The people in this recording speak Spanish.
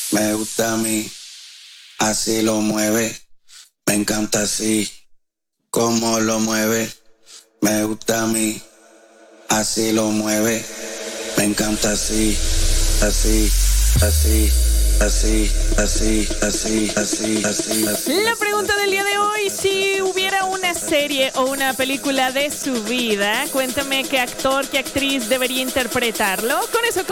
Me gusta a mí, así lo mueve. Me encanta así, cómo lo mueve. Me gusta a mí, así lo mueve. Me encanta así, así, así, así, así, así, así, así, así. La pregunta del día de hoy, si hubiera una serie o una película de su vida, cuéntame qué actor, qué actriz debería interpretarlo. Con eso